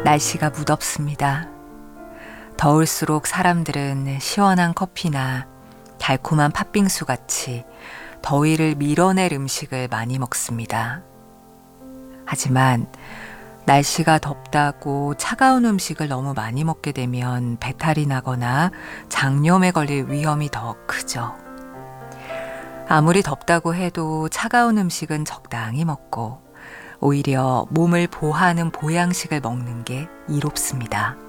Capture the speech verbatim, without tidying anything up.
날씨가 무덥습니다. 더울수록 사람들은 시원한 커피나 달콤한 팥빙수 같이 더위를 밀어낼 음식을 많이 먹습니다. 하지만 날씨가 덥다고 차가운 음식을 너무 많이 먹게 되면 배탈이 나거나 장염에 걸릴 위험이 더 크죠. 아무리 덥다고 해도 차가운 음식은 적당히 먹고 오히려 몸을 보호하는 보양식을 먹는 게 이롭습니다.